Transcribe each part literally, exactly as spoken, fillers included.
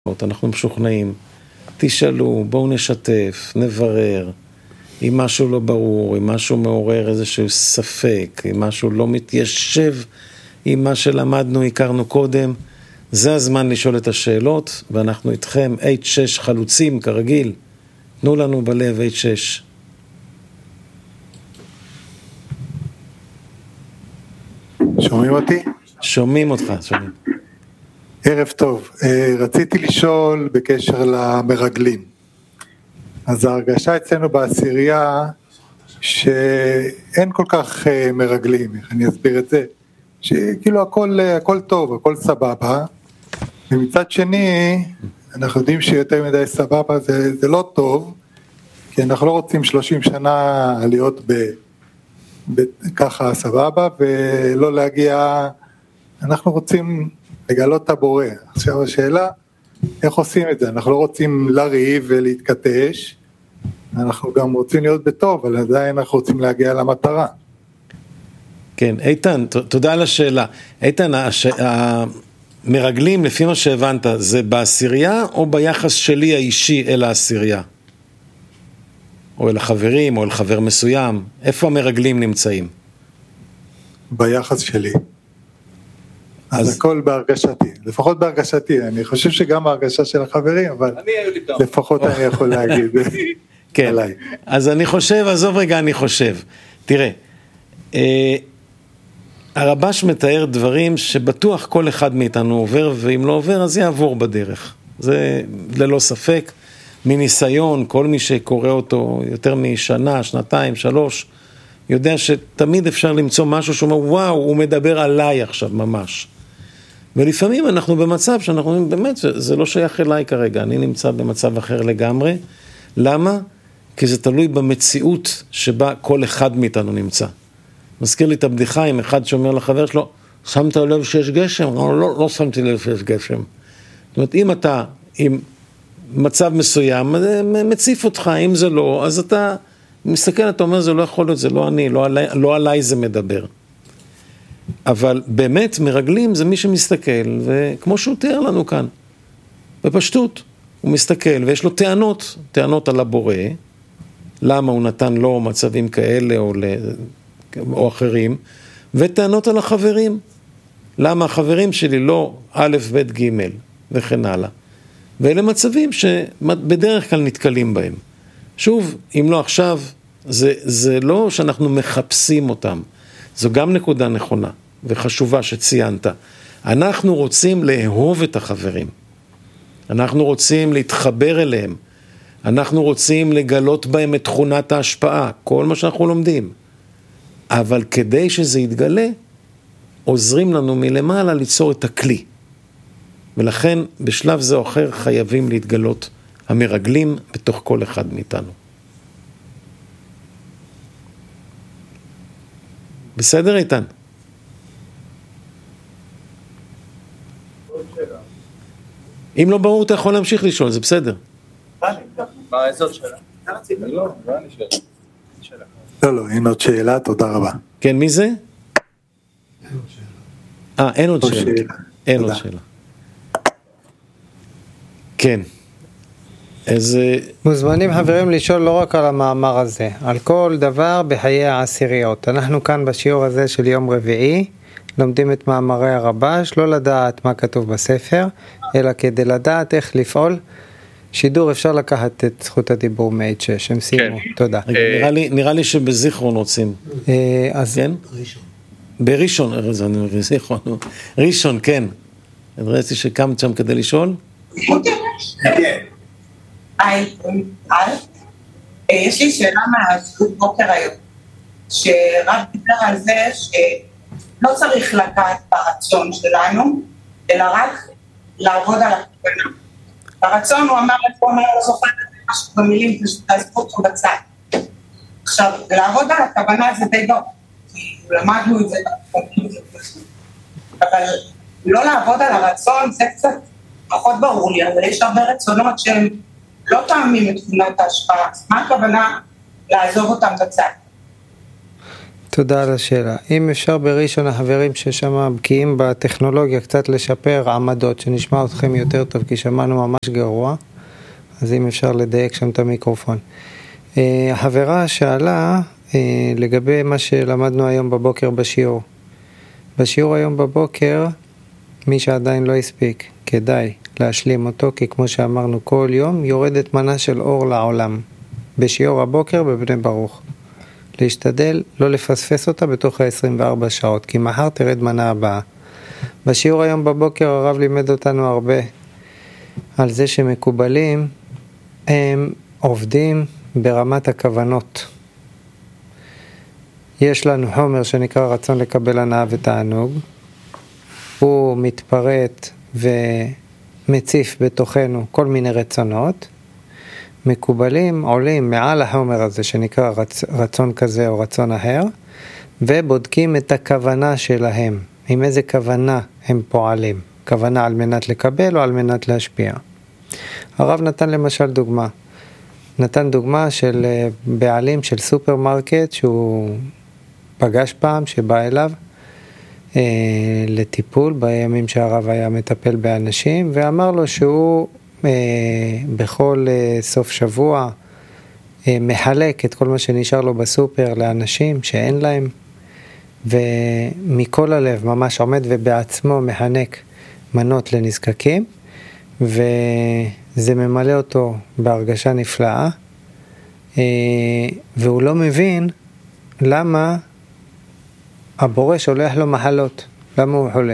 אנחנו משוכנעים, תשאלו, בואו נשתף, נברר, אם משהו לא ברור, אם משהו מעורר איזשהו ספק, אם משהו לא מתיישב עם מה שלמדנו, הכרנו קודם, זה הזמן לשאול את השאלות, ואנחנו איתכם, אייץ' שש חלוצים כרגיל, תנו לנו בלב אייץ' שש. שומעים אותי? שומעים אותך, שומעים. ערב טוב, רציתי לשאול בקשר למרגלים. אז ההרגשה אצלנו בעשירייה שאין כל כך מרגלים, איך אני אסביר את זה? שכאילו הכל, הכל טוב, הכל סבבה, ומצד שני אנחנו יודעים שיותר מדי סבבה זה, זה לא טוב, כי אנחנו לא רוצים שלושים שנה להיות ב, ב, ככה סבבה ולא להגיע, אנחנו רוצים לגלות את הבורא. עכשיו השאלה, איך עושים את זה? אנחנו לא רוצים לריב ולהתכתש, אנחנו גם רוצים להיות בטוב, אבל עדיין אנחנו רוצים להגיע למטרה. כן, איתן, תודה על השאלה. איתן, הש... המרגלים, לפי מה שהבנת, זה בעשירייה או ביחס שלי האישי אל העשירייה? או אל החברים, או אל חבר מסוים? איפה המרגלים נמצאים? ביחס שלי. אז, אז הכל בהרגשתי, לפחות בהרגשתי, אני חושב שגם בהרגשה של החברים, אבל לפחות אני יכול להגיד כן. עליי. אז אני חושב, עזוב רגע, אני חושב. תראה, אה, הרבש מתאר דברים שבטוח כל אחד מאיתנו עובר, ואם לא עובר אז יעבור בדרך. זה ללא ספק, מניסיון, כל מי שקורא אותו יותר משנה, שנתיים, שלוש, יודע שתמיד אפשר למצוא משהו שאומר, וואו, הוא מדבר עליי עכשיו ממש. ולפעמים אנחנו במצב שאנחנו אומרים, באמת, זה, זה לא שייך אליי כרגע, אני נמצא במצב אחר לגמרי. למה? כי זה תלוי במציאות שבה כל אחד מאיתנו נמצא. מזכיר לי את הבדיחה עם אחד שאומר לחבר שלו, שמת לב שיש גשם? לא, לא, לא שמתי לב שיש גשם. זאת אומרת, אם אתה עם מצב מסוים, מציף אותך, אם זה לא, אז אתה מסתכל, אתה אומר, זה לא יכול להיות, זה לא אני, לא עליי, לא עליי זה מדבר. אבל באמת מרגלים זה מי שמסתכל, וכמו שהוא תיאר לנו כאן, בפשטות, הוא מסתכל ויש לו טענות, טענות על הבורא, למה הוא נתן לו מצבים כאלה או, ל... או אחרים, וטענות על החברים, למה החברים שלי לא א' ב' ג' וכן הלאה. ואלה מצבים שבדרך כלל נתקלים בהם. שוב, אם לא עכשיו, זה, זה לא שאנחנו מחפשים אותם, זו גם נקודה נכונה וחשובה שציינת. אנחנו רוצים לאהוב את החברים. אנחנו רוצים להתחבר אליהם. אנחנו רוצים לגלות בהם את תכונת ההשפעה, כל מה שאנחנו לומדים. אבל כדי שזה יתגלה, עוזרים לנו מלמעלה ליצור את הכלי. ולכן בשלב זה או אחר חייבים להתגלות המרגלים בתוך כל אחד מאיתנו. בסדר איתן? אם לא ברור אתה יכול להמשיך לשאול, זה בסדר. מה, איזה עוד שאלה? לא, לא אני שאלה. לא, לא, אין עוד שאלה, תודה רבה. כן, מי זה? אה, אין עוד שאלה. אין עוד שאלה. כן. איזה... מוזמנים חברים לשאול לא רק על המאמר הזה, על כל דבר בחיי העשיריות. אנחנו כאן בשיעור הזה של יום רביעי, לומדים את מאמרי הרבש, לא לדעת מה כתוב בספר, אלא כדי לדעת איך לפעול. שידור אפשר לקחת את זכות הדיבור מ-אייץ' שש, הם סיימו, תודה. נראה לי, נראה לי שבזיכרון רוצים. אז... כן? ראשון. בראשון, בזיכרון. ראשון, כן. ראיתי שקמת שם כדי לשאול? היי, יש לי שאלה מהזכות בוקר היום, שרב דיבר על זה שלא צריך לקחת ברצון שלנו, אלא רק לעבוד על הכוונה. ברצון הוא אמר לפה, אומר לא זוכר את זה משהו במילים, פשוט תעזבו אותו בצד. עכשיו, לעבוד על הכוונה זה די ברור, כי למדנו את זה, אבל לא לעבוד על הרצון זה קצת פחות ברור לי, אבל יש הרבה רצונות שהם לא תאמים את תכונת ההשפעה, אז מה הכוונה לעזוב אותם בצד? תודה על השאלה. אם אפשר בראשון החברים ששם בקיאים בטכנולוגיה קצת לשפר עמדות, שנשמע אתכם יותר טוב, כי שמענו ממש גרוע, אז אם אפשר לדייק שם את המיקרופון. החברה שאלה לגבי מה שלמדנו היום בבוקר בשיעור. בשיעור היום בבוקר, מי שעדיין לא הספיק, כדאי להשלים אותו, כי כמו שאמרנו כל יום, יורדת מנה של אור לעולם. בשיעור הבוקר בבני ברוך. להשתדל לא לפספס אותה בתוך ה-עשרים וארבע שעות, כי מחר תרד מנה הבאה. בשיעור היום בבוקר הרב לימד אותנו הרבה על זה שמקובלים הם עובדים ברמת הכוונות. יש לנו חומר שנקרא רצון לקבל הנאה ותענוג, הוא מתפרט ומציף בתוכנו כל מיני רצונות. מקובלים עולים מעל החומר הזה שנקרא רצ... רצון כזה או רצון אחר, ובודקים את הכוונה שלהם, עם איזה כוונה הם פועלים, כוונה על מנת לקבל או על מנת להשפיע. הרב נתן למשל דוגמה, נתן דוגמה של בעלים של סופרמרקט שהוא פגש פעם, שבא אליו אה, לטיפול בימים שהרב היה מטפל באנשים, ואמר לו שהוא בכל סוף שבוע מחלק את כל מה שנשאר לו בסופר לאנשים שאין להם, ומכל הלב ממש עומד ובעצמו מחנק מנות לנזקקים, וזה ממלא אותו בהרגשה נפלאה, והוא לא מבין למה הבורא שולח לו מחלות, למה הוא חולה.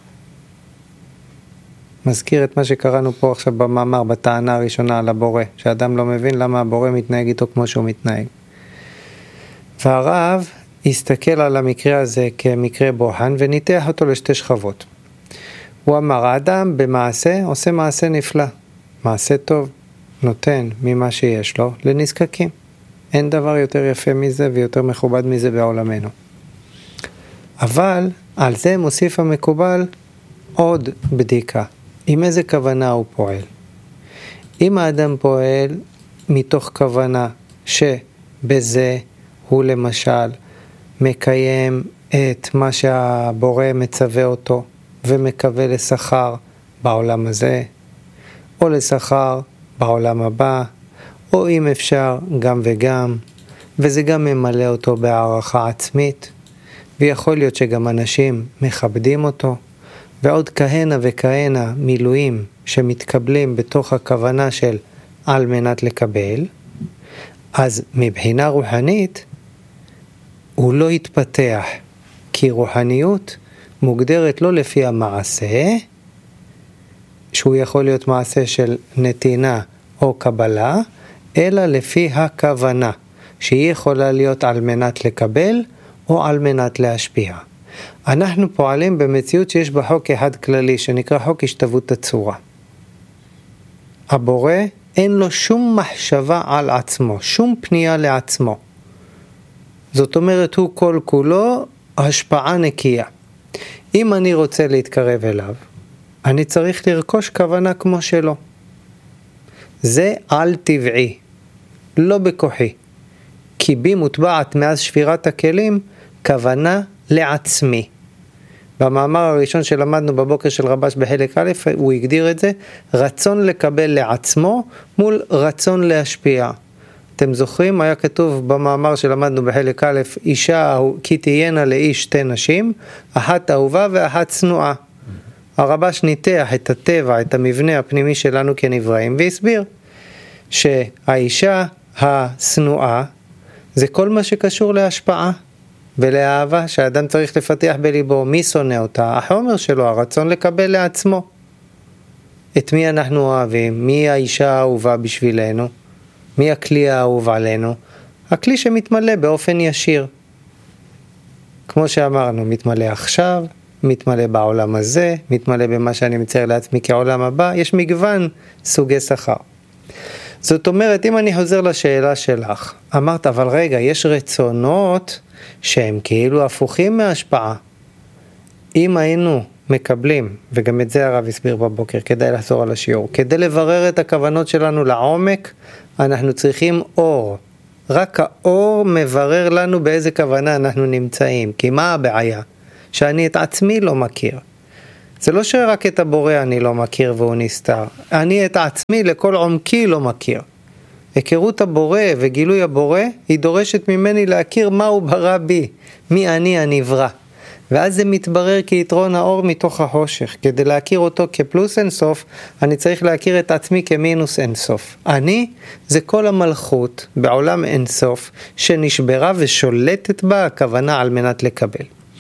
מזכיר את מה שקראנו פה עכשיו במאמר, בטענה הראשונה על הבורא, שאדם לא מבין למה הבורא מתנהג איתו כמו שהוא מתנהג. והרב הסתכל על המקרה הזה כמקרה בוחן וניתח אותו לשתי שכבות. הוא אמר, האדם במעשה עושה מעשה נפלא, מעשה טוב, נותן ממה שיש לו לנזקקים. אין דבר יותר יפה מזה ויותר מכובד מזה בעולמנו. אבל על זה מוסיף המקובל עוד בדיקה. עם איזה כוונה הוא פועל? אם האדם פועל מתוך כוונה שבזה הוא למשל מקיים את מה שהבורא מצווה אותו ומקווה לשכר בעולם הזה, או לשכר בעולם הבא, או אם אפשר גם וגם, וזה גם ממלא אותו בהערכה עצמית, ויכול להיות שגם אנשים מכבדים אותו, ועוד כהנה וכהנה מילואים שמתקבלים בתוך הכוונה של על מנת לקבל, אז מבחינה רוחנית הוא לא יתפתח, כי רוחניות מוגדרת לא לפי המעשה, שהוא יכול להיות מעשה של נתינה או קבלה, אלא לפי הכוונה, שהיא יכולה להיות על מנת לקבל או על מנת להשפיע. אנחנו פועלים במציאות שיש בה חוק אחד כללי, שנקרא חוק השתוות הצורה. הבורא אין לו שום מחשבה על עצמו, שום פנייה לעצמו. זאת אומרת, הוא כל כולו השפעה נקייה. אם אני רוצה להתקרב אליו, אני צריך לרכוש כוונה כמו שלו. זה על טבעי, לא בכוחי. כי בי מוטבעת מאז שבירת הכלים כוונה לעצמי. במאמר הראשון שלמדנו בבוקר של רבש בחלק א', הוא הגדיר את זה, רצון לקבל לעצמו מול רצון להשפיע. אתם זוכרים, היה כתוב במאמר שלמדנו בחלק א', אישה כי תהיינה לאיש שתי נשים, אחת אהובה ואחת צנועה. הרבש ניתח את הטבע, את המבנה הפנימי שלנו כנבראים, והסביר שהאישה הצנועה זה כל מה שקשור להשפעה ולאהבה שהאדם צריך לפתח בליבו. מי שונא אותה? החומר שלו, הרצון לקבל לעצמו. את מי אנחנו אוהבים? מי האישה האהובה בשבילנו? מי הכלי האהוב עלינו? הכלי שמתמלא באופן ישיר. כמו שאמרנו, מתמלא עכשיו, מתמלא בעולם הזה, מתמלא במה שאני מצייר לעצמי כעולם הבא, יש מגוון סוגי שכר. זאת אומרת, אם אני חוזר לשאלה שלך, אמרת, אבל רגע, יש רצונות שהם כאילו הפוכים מההשפעה. אם היינו מקבלים, וגם את זה הרב הסביר בבוקר, כדאי לחזור על השיעור, כדי לברר את הכוונות שלנו לעומק, אנחנו צריכים אור רק האור מברר לנו באיזה כוונה אנחנו נמצאים. כי מה הבעיה? שאני את עצמי לא מכיר. זה לא שרק את הבורא אני לא מכיר והוא נסתר. אני את עצמי לכל עומקי לא מכיר. היכרות הבורא וגילוי הבורא היא דורשת ממני להכיר מהו ברא בי, מי אני הנברא. ואז זה מתברר כיתרון האור מתוך החושך. כדי להכיר אותו כפלוס אינסוף, אני צריך להכיר את עצמי כמינוס אינסוף. אני זה כל המלכות בעולם אינסוף שנשברה ושולטת בה הכוונה על מנת לקבל.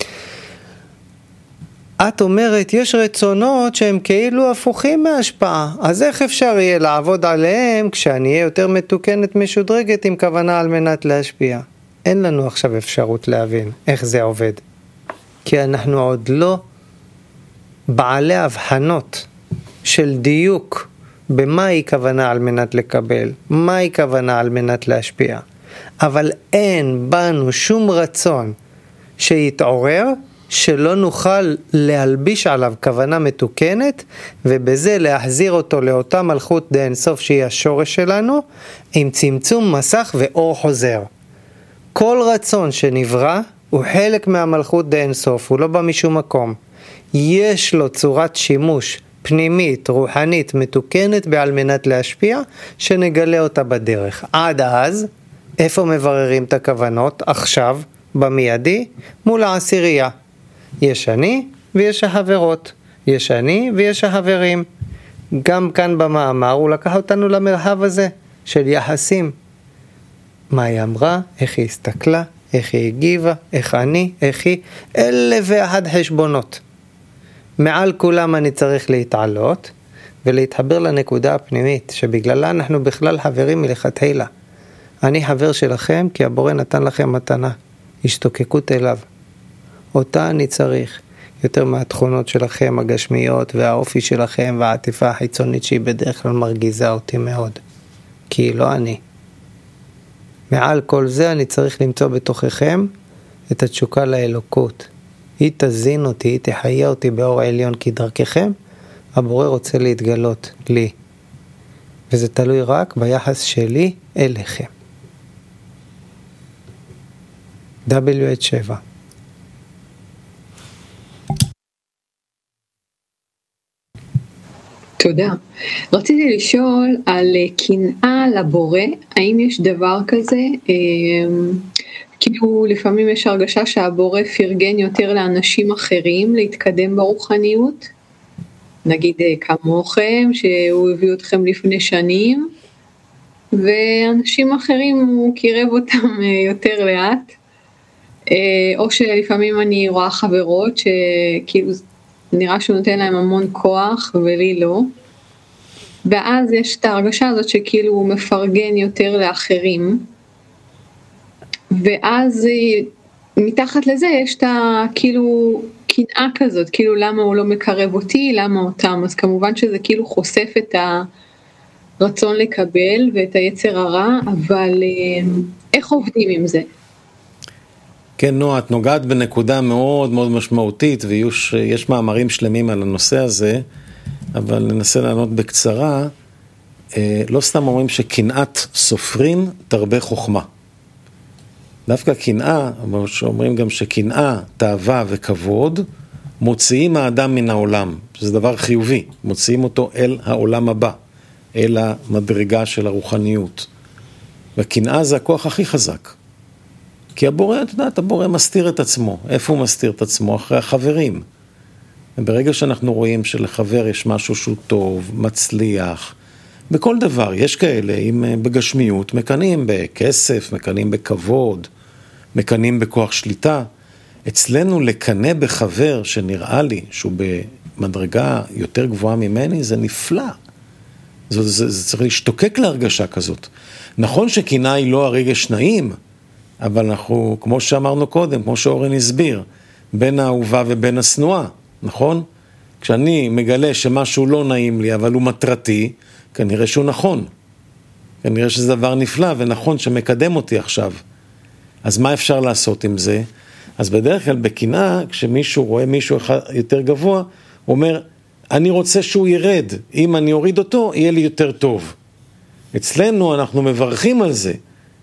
את אומרת, יש רצונות שהם כאילו הפוכים מהשפעה, אז איך אפשר יהיה לעבוד עליהם כשאני אהיה יותר מתוקנת משודרגת עם כוונה על מנת להשפיע? אין לנו עכשיו אפשרות להבין איך זה עובד. כי אנחנו עוד לא בעלי הבחנות של דיוק במהי כוונה על מנת לקבל, מהי כוונה על מנת להשפיע. אבל אין בנו שום רצון שיתעורר, שלא נוכל להלביש עליו כוונה מתוקנת, ובזה להחזיר אותו לאותה מלכות די אינסוף שהיא השורש שלנו, עם צמצום מסך ואור חוזר. כל רצון שנברא הוא חלק מהמלכות די אינסוף, הוא לא בא משום מקום. יש לו צורת שימוש פנימית, רוחנית, מתוקנת בעל מנת להשפיע, שנגלה אותה בדרך. עד אז, איפה מבררים את הכוונות? עכשיו, במיידי, מול העשירייה. יש אני ויש החברות, יש אני ויש החברים. גם כאן במאמר הוא לקח אותנו למרחב הזה של יחסים. מה היא אמרה, איך היא הסתכלה, איך היא הגיבה, איך אני, איך היא, אלף ואחד חשבונות. מעל כולם אני צריך להתעלות ולהתחבר לנקודה הפנימית שבגללה אנחנו בכלל חברים מלכתחילה. אני חבר שלכם כי הבורא נתן לכם מתנה, השתוקקות אליו. אותה אני צריך יותר מהתכונות שלכם הגשמיות והאופי שלכם והעטיפה החיצונית שהיא בדרך כלל מרגיזה אותי מאוד, כי היא לא אני. מעל כל זה אני צריך למצוא בתוככם את התשוקה לאלוקות. היא תזין אותי, היא תחיה אותי באור העליון, כי דרככם הבורא רוצה להתגלות לי. וזה תלוי רק ביחס שלי אליכם. דאבליו אייץ' שבע. תודה. רציתי לשאול על קנאה לבורא, האם יש דבר כזה? כאילו לפעמים יש הרגשה שהבורא פרגן יותר לאנשים אחרים להתקדם ברוחניות, נגיד כמוכם שהוא הביא אתכם לפני שנים, ואנשים אחרים הוא קירב אותם יותר לאט, או שלפעמים אני רואה חברות שכאילו נראה שהוא נותן להם המון כוח ולי לא, ואז יש את ההרגשה הזאת שכאילו הוא מפרגן יותר לאחרים, ואז מתחת לזה יש את כאילו קנאה כזאת, כאילו למה הוא לא מקרב אותי, למה אותם, אז כמובן שזה כאילו חושף את הרצון לקבל ואת היצר הרע, אבל איך עובדים עם זה? כן, נועה, את נוגעת בנקודה מאוד מאוד משמעותית, ויש מאמרים שלמים על הנושא הזה, אבל ננסה לענות בקצרה. לא סתם אומרים שקנאת סופרים תרבה חוכמה. דווקא קנאה, אבל שאומרים גם שקנאה, תאווה וכבוד, מוציאים האדם מן העולם. זה דבר חיובי, מוציאים אותו אל העולם הבא, אל המדרגה של הרוחניות. והקנאה זה הכוח הכי חזק. כי הבורא, את יודעת, הבורא מסתיר את עצמו. איפה הוא מסתיר את עצמו? אחרי החברים. וברגע שאנחנו רואים שלחבר יש משהו שהוא טוב, מצליח, בכל דבר, יש כאלה, אם בגשמיות, מקנים בכסף, מקנים בכבוד, מקנים בכוח שליטה. אצלנו לקנה בחבר שנראה לי שהוא במדרגה יותר גבוהה ממני, זה נפלא. זה, זה, זה צריך להשתוקק להרגשה כזאת. נכון שקנאה היא לא הרגש נעים, אבל אנחנו, כמו שאמרנו קודם, כמו שאורן הסביר, בין האהובה ובין השנואה, נכון? כשאני מגלה שמשהו לא נעים לי, אבל הוא מטרתי, כנראה שהוא נכון. כנראה שזה דבר נפלא ונכון שמקדם אותי עכשיו. אז מה אפשר לעשות עם זה? אז בדרך כלל בקנאה, כשמישהו רואה מישהו יותר גבוה, הוא אומר, אני רוצה שהוא ירד, אם אני אוריד אותו, יהיה לי יותר טוב. אצלנו אנחנו מברכים על זה,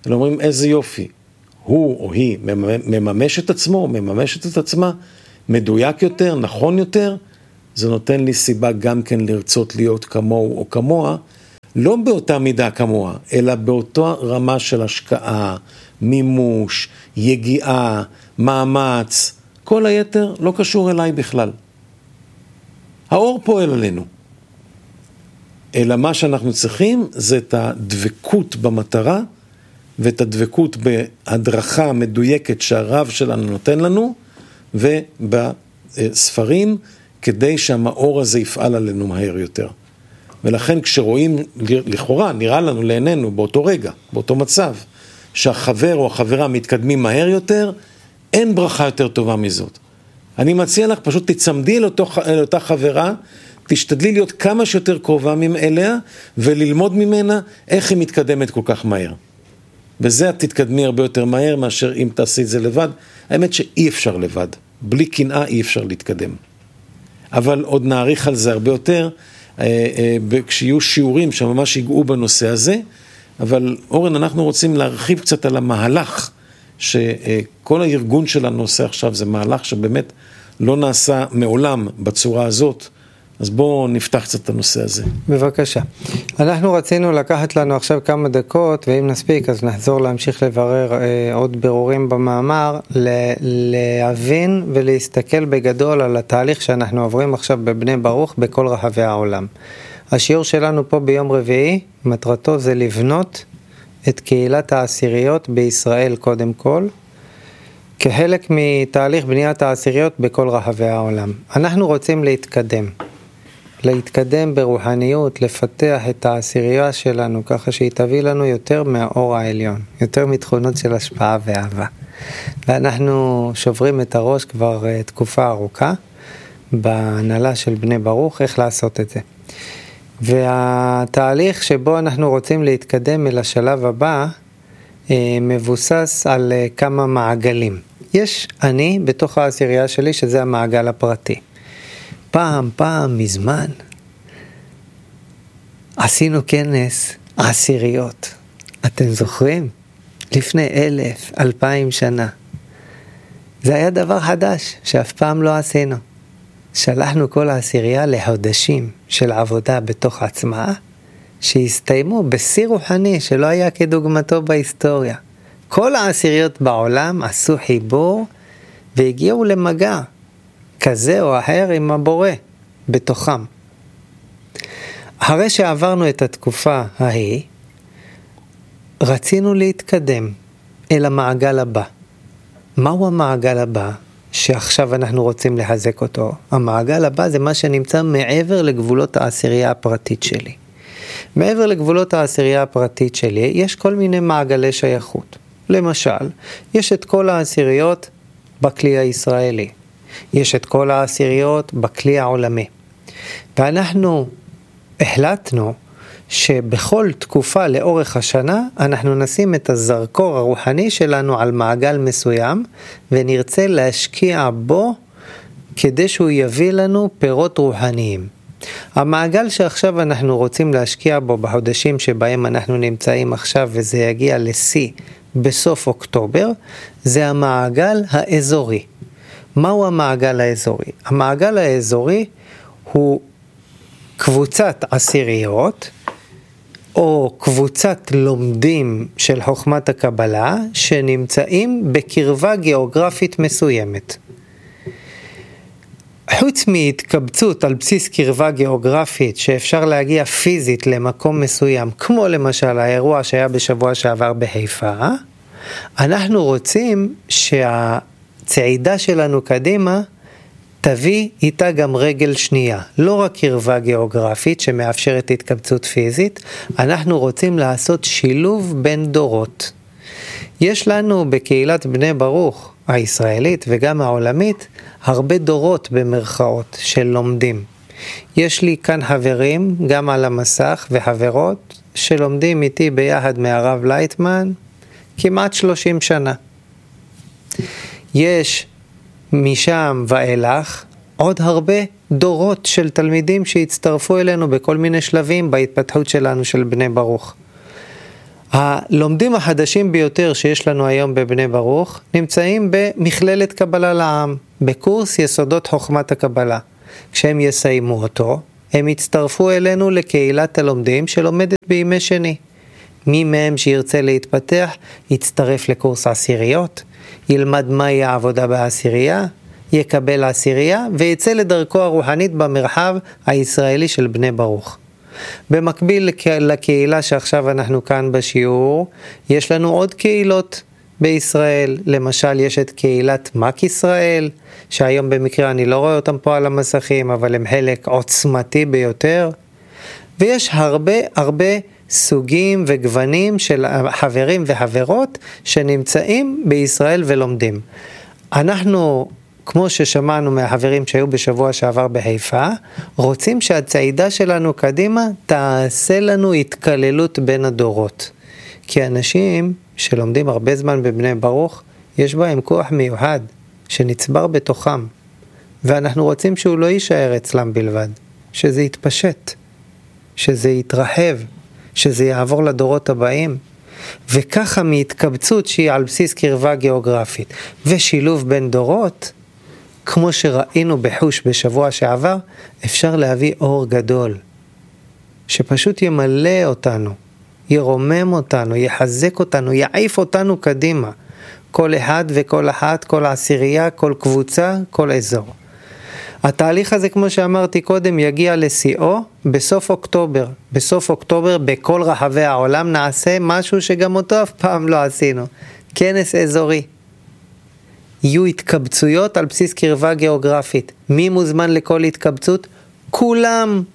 אלא אומרים איזה יופי, הוא או היא מממש את עצמו, מממשת את עצמה, מדויק יותר, נכון יותר, זה נותן לי סיבה גם כן לרצות להיות כמוהו או כמוה, לא באותה מידה כמוה, אלא באותה רמה של השקעה, מימוש, יגיעה, מאמץ, כל היתר לא קשור אליי בכלל. האור פועל עלינו. אלא מה שאנחנו צריכים זה את הדבקות במטרה, ואת הדבקות בהדרכה מדויקת שהרב שלנו נותן לנו, ובספרים, כדי שהמאור הזה יפעל עלינו מהר יותר. ולכן כשרואים, לכאורה, נראה לנו לעינינו באותו רגע, באותו מצב, שהחבר או החברה מתקדמים מהר יותר, אין ברכה יותר טובה מזאת. אני מציע לך, פשוט תצמדי אל, אותו, אל אותה חברה, תשתדלי להיות כמה שיותר קרובה אליה, וללמוד ממנה איך היא מתקדמת כל כך מהר. וזה את תתקדמי הרבה יותר מהר, מאשר אם תעשי את זה לבד. האמת שאי אפשר לבד. בלי קנאה אי אפשר להתקדם. אבל עוד נעריך על זה הרבה יותר, כשיהיו שיעורים שממש ייגעו בנושא הזה, אבל אורן, אנחנו רוצים להרחיב קצת על המהלך, שכל הארגון שלנו עושה עכשיו, זה מהלך שבאמת לא נעשה מעולם בצורה הזאת, אז בואו נפתח קצת את הנושא הזה. בבקשה. אנחנו רצינו לקחת לנו עכשיו כמה דקות, ואם נספיק אז נחזור להמשיך לברר אה, עוד ברורים במאמר, ל- להבין ולהסתכל בגדול על התהליך שאנחנו עוברים עכשיו בבני ברוך בכל רחבי העולם. השיעור שלנו פה ביום רביעי, מטרתו זה לבנות את קהילת העשיריות בישראל קודם כל, כחלק מתהליך בניית העשיריות בכל רחבי העולם. אנחנו רוצים להתקדם. להתקדם ברוחניות, לפתח את העשירייה שלנו, ככה שהיא תביא לנו יותר מהאור העליון, יותר מתכונות של השפעה ואהבה. ואנחנו שוברים את הראש כבר uh, תקופה ארוכה, בהנהלה של בני ברוך, איך לעשות את זה. והתהליך שבו אנחנו רוצים להתקדם אל השלב הבא, uh, מבוסס על uh, כמה מעגלים. יש אני בתוך העשירייה שלי, שזה המעגל הפרטי. פעם, פעם, מזמן, עשינו כנס עשיריות. אתם זוכרים? לפני אלף, אלפיים שנה. זה היה דבר חדש, שאף פעם לא עשינו. שלחנו כל העשירייה להודשים של עבודה בתוך עצמה, שהסתיימו בסיר רוחני שלא היה כדוגמתו בהיסטוריה. כל העשיריות בעולם עשו חיבור והגיעו למגע. כזה או אחר עם הבורא בתוכם. אחרי שעברנו את התקופה ההיא, רצינו להתקדם אל המעגל הבא. מהו המעגל הבא שעכשיו אנחנו רוצים לחזק אותו? המעגל הבא זה מה שנמצא מעבר לגבולות העשירייה הפרטית שלי. מעבר לגבולות העשירייה הפרטית שלי יש כל מיני מעגלי שייכות. למשל, יש את כל העשיריות בכלי הישראלי. יש את כל העשיריות בכלי העולמי. ואנחנו החלטנו שבכל תקופה לאורך השנה אנחנו נשים את הזרקור הרוחני שלנו על מעגל מסוים, ונרצה להשקיע בו כדי שהוא יביא לנו פירות רוחניים. המעגל שעכשיו אנחנו רוצים להשקיע בו בחודשים שבהם אנחנו נמצאים עכשיו, וזה יגיע לשיא בסוף אוקטובר, זה המעגל האזורי. מהו המעגל האזורי? המעגל האזורי הוא קבוצת עשיריות, או קבוצת לומדים של חוכמת הקבלה, שנמצאים בקרבה גיאוגרפית מסוימת. חוץ מהתקבצות על בסיס קרבה גיאוגרפית, שאפשר להגיע פיזית למקום מסוים, כמו למשל האירוע שהיה בשבוע שעבר בחיפה, אנחנו רוצים שה... צעידה שלנו קדימה תביא איתה גם רגל שנייה, לא רק קרבה גיאוגרפית שמאפשרת התקבצות פיזית, אנחנו רוצים לעשות שילוב בין דורות. יש לנו בקהילת בני ברוך הישראלית וגם העולמית הרבה דורות במרכאות של לומדים. יש לי כאן חברים גם על המסך וחברות שלומדים איתי ביחד מהרב לייטמן כמעט שלושים שנה. יש משם ואילך עוד הרבה דורות של תלמידים שהצטרפו אלינו בכל מיני שלבים בהתפתחות שלנו של בני ברוך. הלומדים החדשים ביותר שיש לנו היום בבני ברוך, נמצאים במכללת קבלה לעם, בקורס יסודות חוכמת הקבלה. כשהם יסיימו אותו, הם יצטרפו אלינו לקהילת הלומדים שלומדת בימי שני. מי מהם שירצה להתפתח, יצטרף לקורס עשיריות, ילמד מהי העבודה בעשירייה, יקבל עשירייה ויצא לדרכו הרוחנית במרחב הישראלי של בני ברוך. במקביל לקהילה שעכשיו אנחנו כאן בשיעור, יש לנו עוד קהילות בישראל. למשל יש את קהילת מק ישראל, שהיום במקרה אני לא רואה אותם פה על המסכים, אבל הם חלק עוצמתי ביותר. ויש הרבה הרבה סוגים וגוונים של חברים וחברות שנמצאים בישראל ולומדים. אנחנו, כמו ששמענו מהחברים שהיו בשבוע שעבר בחיפה, רוצים שהצעידה שלנו קדימה תעשה לנו התקללות בין הדורות. כי אנשים שלומדים הרבה זמן בבני ברוך, יש בהם כוח מיוחד שנצבר בתוכם. ואנחנו רוצים שהוא לא יישאר אצלם בלבד, שזה יתפשט, שזה יתרחב, שזה יעבור לדורות הבאים. וככה מהתקבצות שהיא על בסיס קרבה גיאוגרפית ושילוב בין דורות, כמו שראינו בחוש בשבוע שעבר, אפשר להביא אור גדול, שפשוט ימלא אותנו, ירומם אותנו, יחזק אותנו, יעיף אותנו קדימה. כל אחד וכל אחת, כל עשירייה, כל קבוצה, כל אזור. התהליך הזה, כמו שאמרתי קודם, יגיע לשיאו בסוף אוקטובר. בסוף אוקטובר בכל רחבי העולם נעשה משהו שגם אותו אף פעם לא עשינו. כנס אזורי. יהיו התקבצויות על בסיס קרבה גיאוגרפית. מי מוזמן לכל התקבצות? כולם.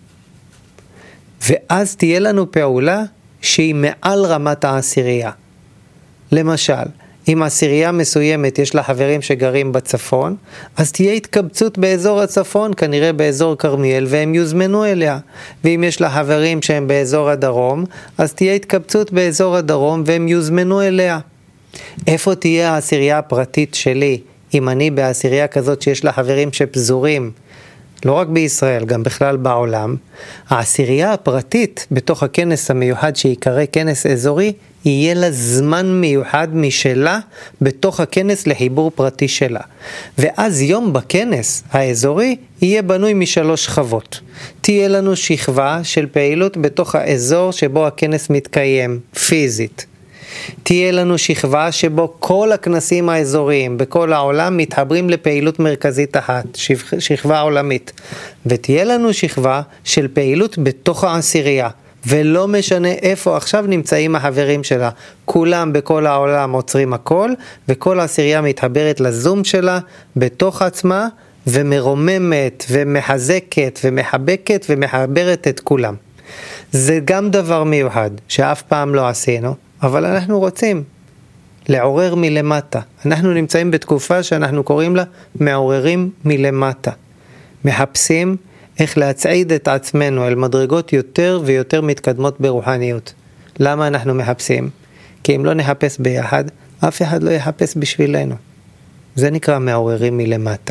ואז תהיה לנו פעולה שהיא מעל רמת העשירייה. למשל, אם עשירייה מסוימת יש לה חברים שגרים בצפון, אז תהיה התקבצות באזור הצפון, כנראה באזור קרמיאל, והם יוזמנו אליה. ואם יש לה חברים שהם באזור הדרום, אז תהיה התקבצות באזור הדרום, והם יוזמנו אליה. איפה תהיה העשירייה הפרטית שלי, אם אני בעשירייה כזאת שיש לה חברים שפזורים, לא רק בישראל, גם בכלל בעולם? העשירייה הפרטית בתוך הכנס המיוחד שיקרא כנס אזורי, יהיה לה זמן מיוחד משלה בתוך הכנס לחיבור פרטי שלה. ואז יום בכנס האזורי יהיה בנוי משלוש שכבות. תהיה לנו שכבה של פעילות בתוך האזור שבו הכנס מתקיים, פיזית. תהיה לנו שכבה שבו כל הכנסים האזוריים בכל העולם מתחברים לפעילות מרכזית אחת, שכבה עולמית. ותהיה לנו שכבה של פעילות בתוך העשירייה, ולא משנה איפה עכשיו נמצאים החברים שלה. כולם בכל העולם עוצרים הכל, וכל העשירייה מתחברת לזום שלה בתוך עצמה, ומרוממת ומחזקת ומחבקת ומחברת את כולם. זה גם דבר מיוחד שאף פעם לא עשינו, אבל אנחנו רוצים לעורר מלמטה. אנחנו נמצאים בתקופה שאנחנו קוראים לה מעוררים מלמטה. מחפשים איך להצעיד את עצמנו אל מדרגות יותר ויותר מתקדמות ברוחניות. למה אנחנו מחפשים? כי אם לא נחפש ביחד, אף אחד לא יחפש בשבילנו. זה נקרא מעוררים מלמטה.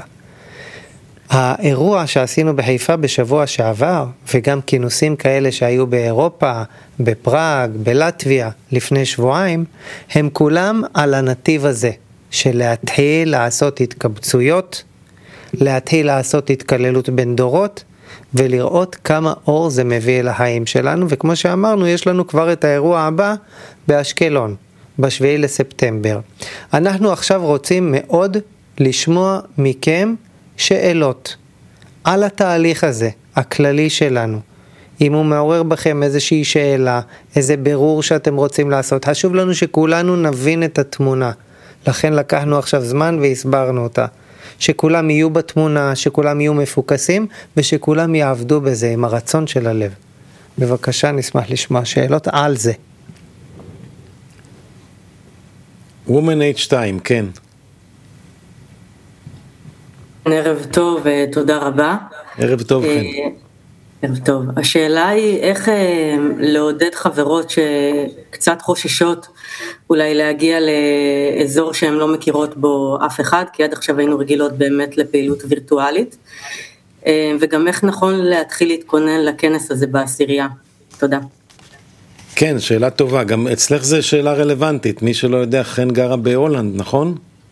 האירוע שעשינו בחיפה בשבוע שעבר, וגם כינוסים כאלה שהיו באירופה, בפראג, בלטביה, לפני שבועיים, הם כולם על הנתיב הזה, של להתחיל לעשות התקבצויות, להתחיל לעשות התקללות בין דורות, ולראות כמה אור זה מביא אל החיים שלנו. וכמו שאמרנו, יש לנו כבר את האירוע הבא באשקלון, בשביעי לספטמבר. אנחנו עכשיו רוצים מאוד לשמוע מכם שאלות על התהליך הזה, הכללי שלנו. אם הוא מעורר בכם איזושהי שאלה, איזה ברור שאתם רוצים לעשות, חשוב לנו שכולנו נבין את התמונה. לכן לקחנו עכשיו זמן והסברנו אותה. שכולם יהיו בתמונה, שכולם יהיו מפוקסים, ושכולם יעבדו בזה עם הרצון של הלב. בבקשה, נשמח לשמוע שאלות על זה. וומן אייץ' שתיים, כן. ערב טוב ותודה רבה. ערב טוב, כן. ערב טוב. השאלה היא איך לעודד חברות שקצת חוששות אולי להגיע לאזור שהן לא מכירות בו אף אחד, כי עד עכשיו היינו רגילות באמת לפעילות וירטואלית, וגם איך נכון להתחיל להתכונן לכנס הזה בעשירייה. תודה. כן, שאלה טובה, גם אצלך זה שאלה רלוונטית, מי שלא יודע, חן גרה בהולנד, נכון?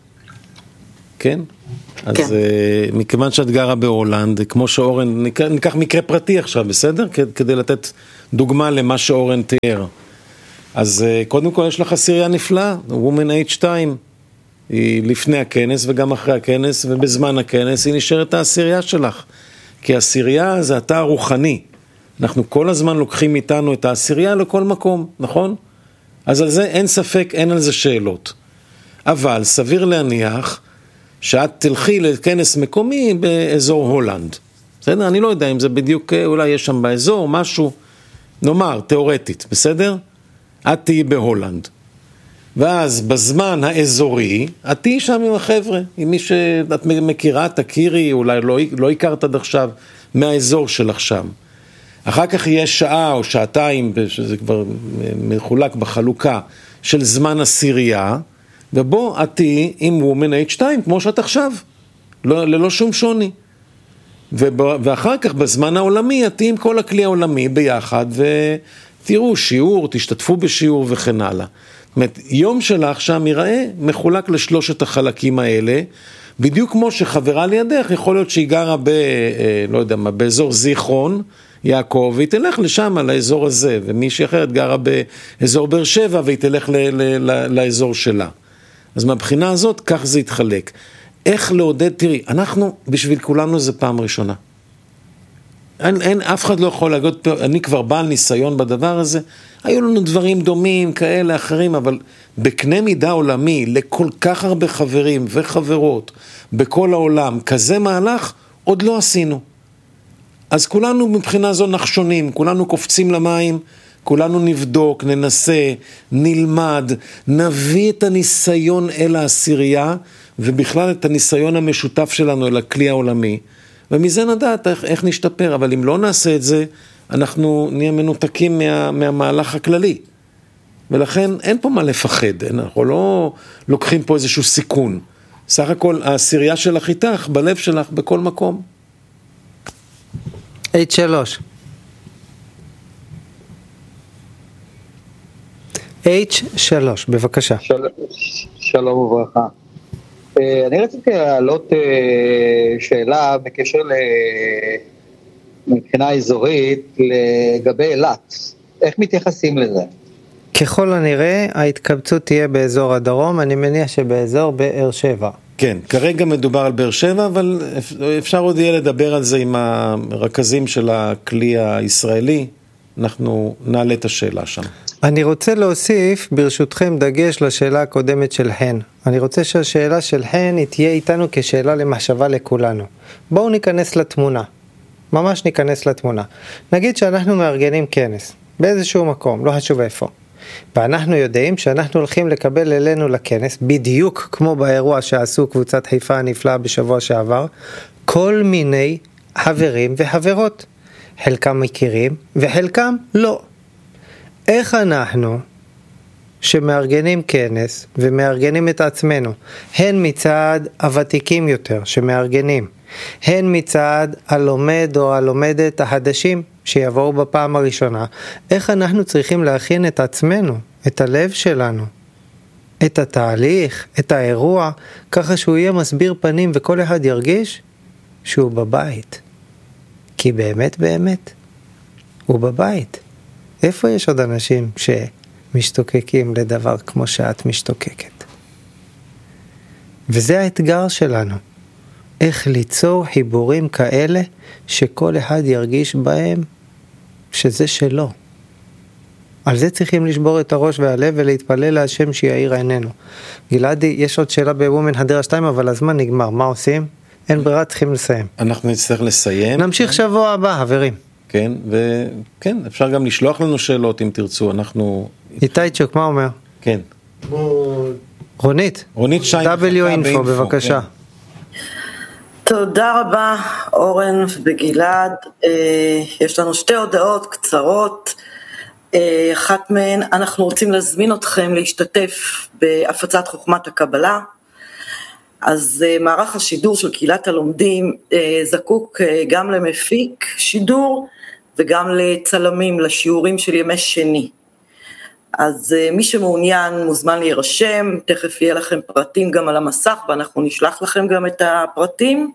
כן? אז כן. uh, מכיוון שאת גרה בהולנד, כמו שאורן, ניקח, ניקח מקרה פרטי עכשיו, בסדר? כדי לתת דוגמה למה שאורן תיאר. אז uh, קודם כל יש לך עשירייה נפלאה, Woman אייץ' שתיים, היא לפני הכנס וגם אחרי הכנס, ובזמן הכנס היא נשארת העשירייה שלך. כי העשירייה זה התא הרוחני. אנחנו כל הזמן לוקחים איתנו את העשירייה לכל מקום, נכון? אז על זה אין ספק, אין על זה שאלות. אבל סביר להניח שאת תלכי לכנס מקומי באזור הולנד. בסדר? אני לא יודע אם זה בדיוק, אולי יש שם באזור משהו, נאמר, תיאורטית, בסדר? את תהיי בהולנד. ואז בזמן האזורי, את תהיי שם עם החבר'ה, עם מי שאת מכירה, תכירי, אולי לא, לא הכרת עד עכשיו, מהאזור שלך שם. אחר כך יהיה שעה או שעתיים, שזה כבר מחולק בחלוקה של זמן עשירייה, ובו את תהיי עם Woman אייץ' שתיים, כמו שאת עכשיו, לא, ללא שום שוני. ואחר כך בזמן העולמי, את תהיי עם כל הכלי העולמי ביחד, ותראו שיעור, תשתתפו בשיעור וכן הלאה. זאת אומרת, יום שלך שם ייראה מחולק לשלושת החלקים האלה, בדיוק כמו שחברה לידך, יכול להיות שהיא גרה ב, לא יודע מה, באזור זיכרון, יעקב, והיא תלך לשם, לאזור הזה, ומישהי אחרת גרה באזור באר שבע, והיא תלך ל- ל- ל- לאזור שלה. אז מהבחינה הזאת, כך זה יתחלק. איך לעודד, תראי, אנחנו, בשביל כולנו זה פעם ראשונה. אין, אין, אף אחד לא יכול להגיד, אני כבר בעל ניסיון בדבר הזה, היו לנו דברים דומים, כאלה, אחרים, אבל בקנה מידה עולמי, לכל כך הרבה חברים וחברות, בכל העולם, כזה מהלך, עוד לא עשינו. אז כולנו מבחינה זו נחשונים, כולנו קופצים למים, כולנו נבדוק, ננסה, נלמד, נביא את הניסיון אל העשירייה, ובכלל את הניסיון המשותף שלנו אל הכלי העולמי, ומזה נדעת איך, איך נשתפר, אבל אם לא נעשה את זה, אנחנו נהיה מנותקים מה, מהמהלך הכללי. ולכן אין פה מה לפחד, אנחנו לא לוקחים פה איזשהו סיכון. סך הכל העשירייה שלך איתך, בלב שלך, בכל מקום. אייץ' שלוש. אייץ' שלוש, בבקשה. של... שלום וברכה. אני רציתי להעלות שאלה בקשר מבחינה אזורית לגבי אילת. איך מתייחסים לזה? ככל הנראה ההתקבצות תהיה באזור הדרום, אני מניח שבאזור באר שבע. כן, כרגע מדובר על באר שבע, אבל אפשר עוד יהיה לדבר על זה עם הרכזים של הכלי הישראלי, אנחנו נעלה את השאלה שם. אני רוצה להוסיף ברשותכם דגש לשאלה הקודמת של חן. אני רוצה שהשאלה של חן תהיה איתנו כשאלה למחשבה לכולנו. בואו ניכנס לתמונה, ממש ניכנס לתמונה. נגיד שאנחנו מארגנים כנס, באיזשהו מקום, לא חשוב איפה. ואנחנו יודעים שאנחנו הולכים לקבל אלינו לכנס, בדיוק כמו באירוע שעשו קבוצת חיפה הנפלאה בשבוע שעבר, כל מיני חברים וחברות. חלקם מכירים וחלקם לא. איך אנחנו שמארגנים כנס ומארגנים את עצמנו, הן מצד הוותיקים יותר שמארגנים, הן מצד הלומד או הלומדת החדשים שיבואו בפעם הראשונה, איך אנחנו צריכים להכין את עצמנו, את הלב שלנו, את התהליך, את האירוע, ככה שהוא יהיה מסביר פנים וכל אחד ירגיש שהוא בבית. כי באמת באמת הוא בבית. איפה יש עוד אנשים שמשתוקקים לדבר כמו שאת משתוקקת? וזה האתגר שלנו. איך ליצור חיבורים כאלה שכל אחד ירגיש בהם שזה שלו. על זה צריכים לשבור את הראש והלב ולהתפלל להשם שיעיר עינינו. גלעדי, יש עוד שאלה בוומן הדרה שתיים, אבל הזמן נגמר. מה עושים? אין ברירה, צריכים לסיים. אנחנו נצטרך לסיים. נמשיך שבוע הבא, חברים. כן, וכן, אפשר גם לשלוח לנו שאלות אם תרצו, אנחנו... איתי צ'וק, מה אומר? כן. רונית. רונית שיין. דאבליו אינפו, בבקשה. תודה רבה, אורן וגלעד. יש לנו שתי הודעות קצרות. אחת מהן, אנחנו רוצים להזמין אתכם להשתתף בהפצת חוכמת הקבלה. אז מערך השידור של קהילת הלומדים זקוק גם למפיק שידור וגם לצלמים, לשיעורים של ימי שני. אז מי שמעוניין מוזמן להירשם, תכף יהיה לכם פרטים גם על המסך, ואנחנו נשלח לכם גם את הפרטים,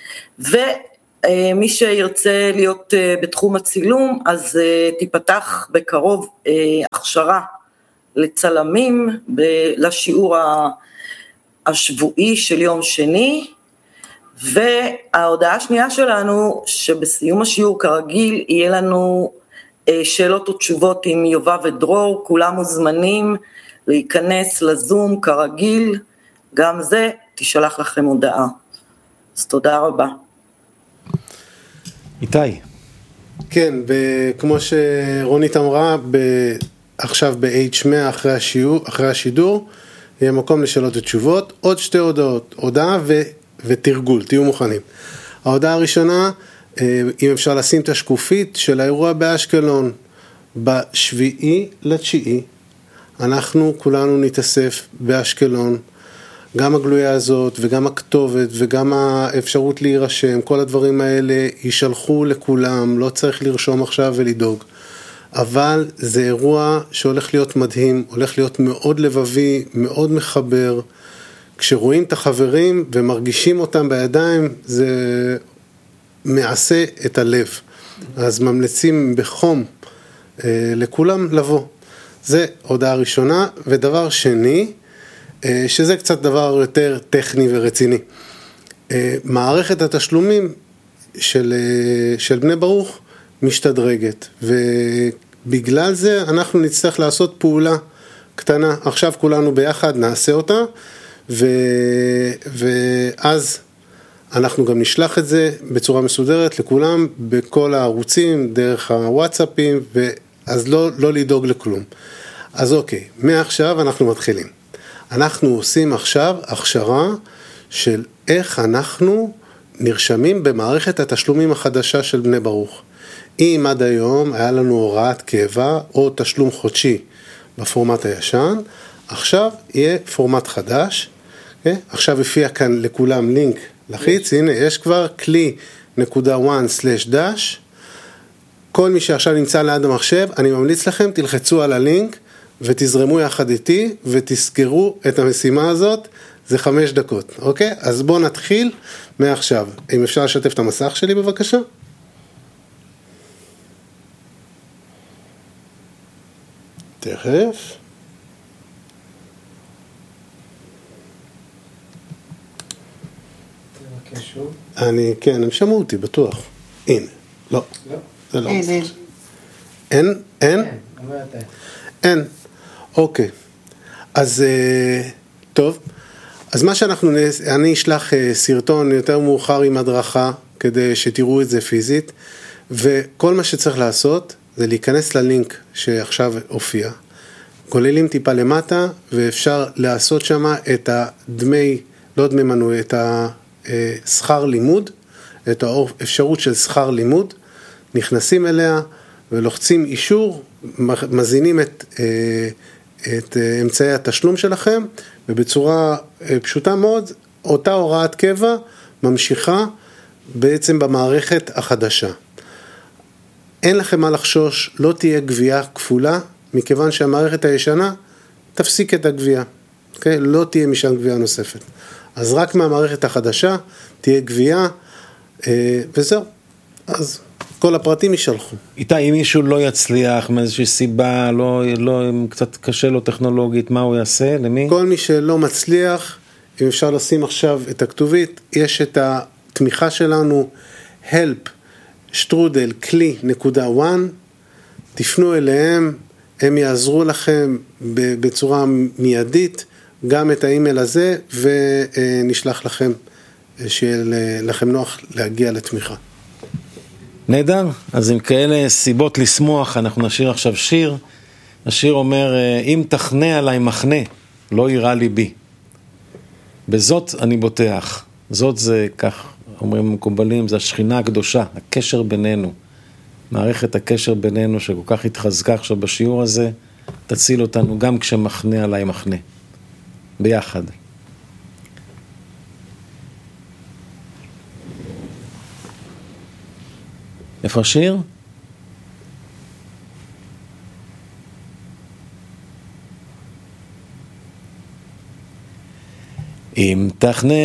ומי שירצה להיות בתחום הצילום, אז תיפתח בקרוב הכשרה לצלמים, לשיעור השבועי של יום שני, וההודעה השנייה שלנו, שבסיום השיעור כרגיל, יהיה לנו שאלות ותשובות עם יובב ודרור, כולם מוזמנים להיכנס לזום כרגיל, גם זה תשלח לכם הודעה. אז תודה רבה. איתי. כן, כמו שרונית אמרה, עכשיו ב-אייץ' מאה אחרי השיעור, אחרי השידור, יהיה מקום לשאלות ותשובות, עוד שתי הודעות, הודעה ו- ותרגול, תהיו מוכנים. ההודעה הראשונה, אם אפשר לשים את השקופית של האירוע באשקלון, בשביעי לתשיעי, אנחנו כולנו נתאסף באשקלון, גם הגלויה הזאת וגם הכתובת וגם האפשרות להירשם, כל הדברים האלה יישלחו לכולם, לא צריך לרשום עכשיו ולדאוג. אבל זה אירוע שהולך להיות מדהים, הולך להיות מאוד לבבי, מאוד מחבר. כשרואים את החברים ומרגישים אותם בידיים, זה מעשה את הלב. אז ממליצים בחום אה, לכולם לבוא. זה הודעה ראשונה. ודבר שני, אה, שזה קצת דבר יותר טכני ורציני. אה, מערכת התשלומים של, אה, של בני ברוך משתדרגת. ובגלל זה אנחנו נצטרך לעשות פעולה קטנה. עכשיו כולנו ביחד נעשה אותה. ו... ואז אנחנו גם נשלח את זה בצורה מסודרת לכולם, בכל הערוצים, דרך הוואטסאפים, ואז לא, לא לדאוג לכלום. אז אוקיי, מעכשיו אנחנו מתחילים. אנחנו עושים עכשיו הכשרה של איך אנחנו נרשמים במערכת התשלומים החדשה של בני ברוך. אם עד היום היה לנו הוראת קבע או תשלום חודשי בפורמט הישן, עכשיו יהיה פורמט חדש. Okay? עכשיו הופיע כאן לכולם לינק לחיץ, הנה יש כבר כלי נקודה וואן סלש דש, כל מי שעכשיו נמצא ליד המחשב, אני ממליץ לכם, תלחצו על הלינק ותזרמו יחד איתי ותסגרו את המשימה הזאת, זה חמש דקות, אוקיי? אז בואו נתחיל מעכשיו. אם אפשר לשתף את המסך שלי בבקשה. תכף. אני, כן, הם שמעו אותי, בטוח. הנה, לא. לא. זה לא. אין, אין. אין? אין? אין. אוקיי. אז, טוב. אז מה שאנחנו, אני אשלח סרטון יותר מאוחר עם הדרכה, כדי שתראו את זה פיזית, וכל מה שצריך לעשות, זה להיכנס ללינק שעכשיו הופיע. כוללים טיפה למטה, ואפשר לעשות שם את הדמי, לא דמי מנוי, את ה... שכר לימוד, את האפשרות של שכר לימוד, נכנסים אליה ולוחצים אישור, מזינים את, את אמצעי התשלום שלכם, ובצורה פשוטה מאוד, אותה הוראת קבע ממשיכה בעצם במערכת החדשה. אין לכם מה לחשוש, לא תהיה גבייה כפולה, מכיוון שהמערכת הישנה תפסיק את הגבייה, okay? לא תהיה משם גבייה נוספת. אז רק מהמערכת החדשה תהיה גבייה, וזהו. אז כל הפרטים יישלחו. איתי, אם מישהו לא יצליח מאיזושהי סיבה, לא, לא, קצת קשה לו טכנולוגית, מה הוא יעשה? למי? כל מי שלא מצליח, אם אפשר לשים עכשיו את הכתובית, יש את התמיכה שלנו, help שטרודל כלי נקודה וואן, תפנו אליהם, הם יעזרו לכם בצורה מיידית, גם את האימייל הזה, ונשלח לכם, שיהיה לכם נוח להגיע לתמיכה. נהדר, אז עם כאלה סיבות לשמוח, אנחנו נשאיר עכשיו שיר. השיר אומר, אם תחנה עליי מחנה, לא יראה לי בי. בזאת אני בוטח. זאת זה, כך אומרים מקובלים, זה השכינה הקדושה, הקשר בינינו. מערכת הקשר בינינו שכל כך התחזקה עכשיו בשיעור הזה, תציל אותנו גם כשמחנה עליי מחנה. ביחד. איפה השיר? אם תכנן